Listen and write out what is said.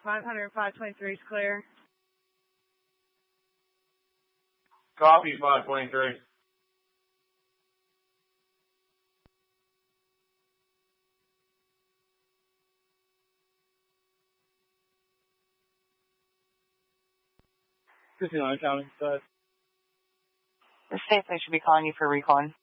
500, 523 is clear. Copy, 523. County, go ahead. The state police should be calling you for recon.